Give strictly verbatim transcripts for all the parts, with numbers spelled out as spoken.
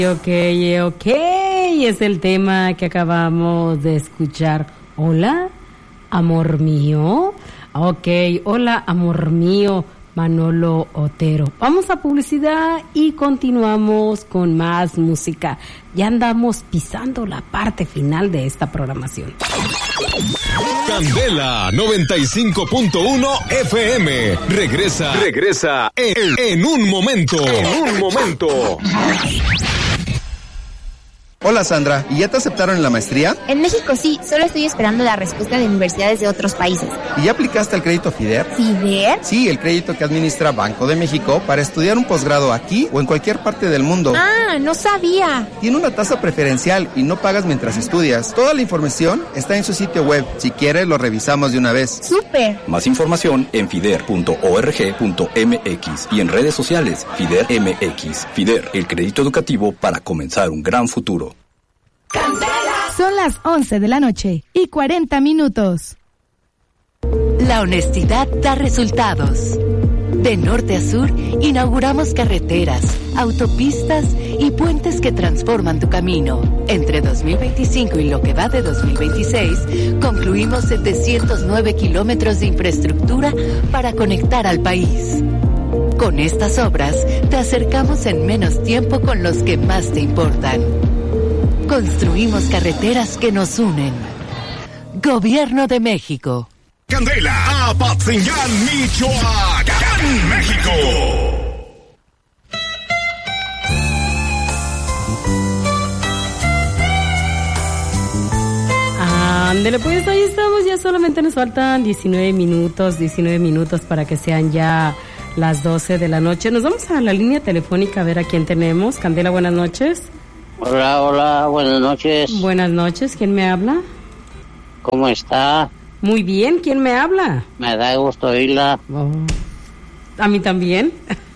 Ok, ok, es el tema que acabamos de escuchar. Hola, amor mío. Ok, hola, amor mío, Manolo Otero. Vamos a publicidad y continuamos con más música. Ya andamos pisando la parte final de esta programación. Candela noventa y cinco punto uno F M. Regresa, regresa en, en un momento. En un momento. Hola Sandra, ¿y ya te aceptaron en la maestría? En México sí, solo estoy esperando la respuesta de universidades de otros países. ¿Y ya aplicaste al crédito FIDER? ¿FIDER? Sí, el crédito que administra Banco de México para estudiar un posgrado aquí o en cualquier parte del mundo. Ah, no sabía. Tiene una tasa preferencial y no pagas mientras estudias. Toda la información está en su sitio web. Si quieres, lo revisamos de una vez. ¡Súper! Más información en fider punto org punto m x y en redes sociales FIDER M X. FIDER, el crédito educativo para comenzar un gran futuro. Son las once de la noche y cuarenta minutos. La honestidad da resultados. De norte a sur, inauguramos carreteras, autopistas y puentes que transforman tu camino. Entre dos mil veinticinco y lo que va de dos mil veintiséis, concluimos setecientos nueve kilómetros de infraestructura para conectar al país. Con estas obras, te acercamos en menos tiempo con los que más te importan. Construimos carreteras que nos unen. Gobierno de México. Candela, Apatzingán, Michoacán, México. Ándele, pues ahí estamos, ya solamente nos faltan diecinueve minutos, diecinueve minutos para que sean ya las doce de la noche. Nos vamos a la línea telefónica a ver a quién tenemos. Candela, buenas noches. Hola, hola, buenas noches. Buenas noches, ¿quién me habla? ¿Cómo está? Muy bien, ¿quién me habla? Me da gusto oírla. Oh. ¿A mí también?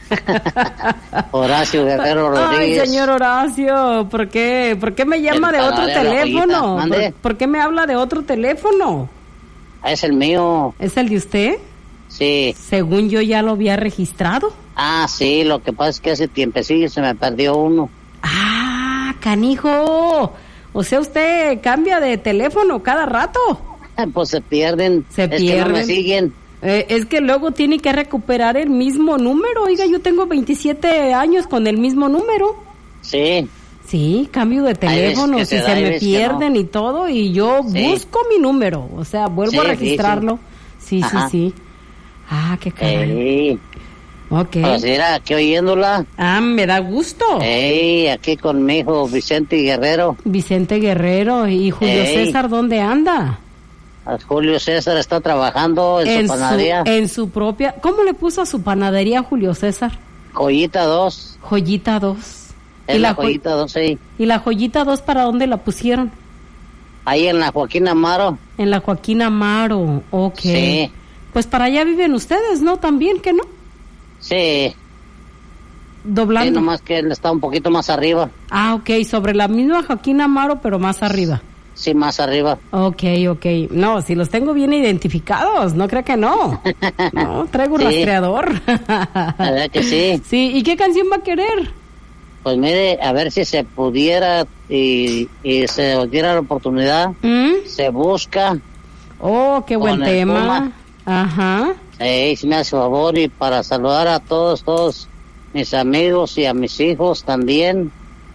Horacio Guerrero Rodríguez. Ay, señor Horacio, ¿por qué? ¿Por qué me llama de otro teléfono? ¿Por, ¿Por qué me habla de otro teléfono? Es el mío. ¿Es el de usted? Sí. Según yo ya lo había registrado. Ah, sí, lo que pasa es que hace tiempecillo se me perdió uno. Ah, canijo. O sea, usted cambia de teléfono cada rato. Pues se pierden. Se es pierden. Que no me siguen. Eh, es que luego tiene que recuperar el mismo número. Oiga, yo tengo veintisiete años con el mismo número. Sí. Sí, cambio de teléfono, si se, se me pierden no. y todo, y yo sí. busco mi número. O sea, vuelvo sí, a registrarlo. Sí, sí, sí, sí. Ah, qué caray. Sí. Ok. Pues mira, aquí oyéndola. Ah, me da gusto. Ey, aquí con mi hijo Vicente Guerrero. Vicente Guerrero. ¿Y Julio Ey. César dónde anda? Julio César está trabajando en, en su panadería. Su, en su propia... ¿Cómo le puso a su panadería Julio César? Joyita dos. Joyita dos. Es ¿Y la, la Joyita dos, sí. ¿Y la Joyita dos para dónde la pusieron? Ahí en la Joaquín Amaro. En la Joaquín Amaro, ok. Sí. Pues para allá viven ustedes, ¿no? También, ¿que no? Sí. Doblando. Sí, nomás que él está un poquito más arriba. Ah, ok, sobre la misma Joaquín Amaro, pero más arriba. Sí, más arriba. Ok, ok. No, si los tengo bien identificados, no creo que no. No, traigo un sí. rastreador. La verdad que sí. Sí, ¿y qué canción va a querer? Pues mire, a ver si se pudiera y, y se os diera la oportunidad. ¿Mm? Se busca. Oh, qué buen tema. Puma. Ajá. Sí, si me hace favor y para saludar a todos, todos mis amigos y a mis hijos también.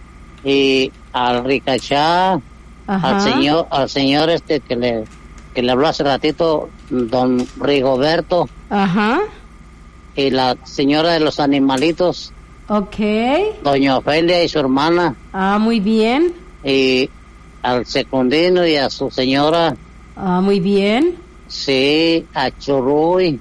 Y al Ricachá. Ajá. al señor al señor este que le que le habló hace ratito, don Rigoberto. Ajá. Y la señora de los animalitos. Okay. Doña Ofelia y su hermana. Ah, muy bien. Y al Secundino y a su señora. Ah, muy bien. Sí, a Churuy.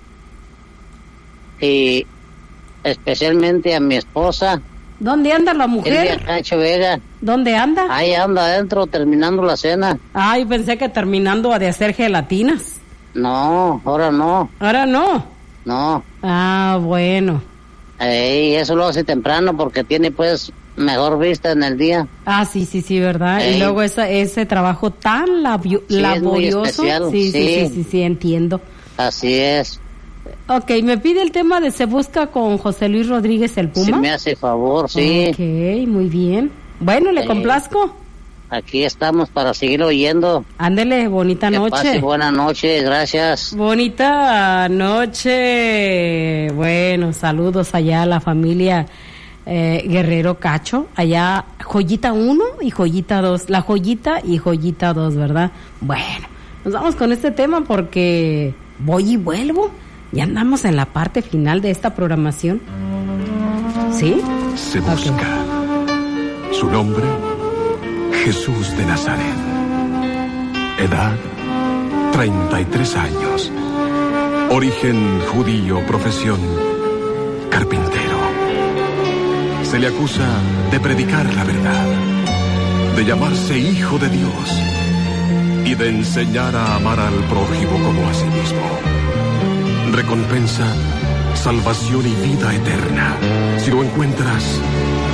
Y especialmente a mi esposa. ¿Dónde anda la mujer? Elvia Cacho Vega. ¿Dónde anda? Ahí anda adentro terminando la cena. Ay, pensé que terminando de hacer gelatinas. No, ahora no. ¿Ahora no? No. Ah, bueno. Ey, eso lo hace temprano porque tiene pues mejor vista en el día. Ah, sí, sí, sí, ¿verdad? Ey. Y luego esa, ese trabajo tan labio, sí, laborioso. Es muy especial. Sí, sí, sí, sí, sí, sí, entiendo. Así es. Ok, me pide el tema de Se Busca con José Luis Rodríguez el Puma. Si me hace favor, sí. Ok, muy bien. Bueno, ¿le Eh, complazco? Aquí estamos para seguir oyendo. Ándele, bonita Que noche. pase buena noche, gracias. Bonita noche. Bueno, saludos allá a la familia eh, Guerrero Cacho. Allá, Joyita uno y Joyita dos. La Joyita y Joyita dos, ¿verdad? Bueno, nos vamos con este tema porque voy y vuelvo. Ya andamos en la parte final de esta programación. ¿Sí? Se busca. Okay. Su nombre, Jesús de Nazaret. Edad, treinta y tres años. Origen judío, profesión, carpintero. Se le acusa de predicar la verdad, de llamarse hijo de Dios y de enseñar a amar al prójimo como a sí mismo. Recompensa, salvación y vida eterna si lo encuentras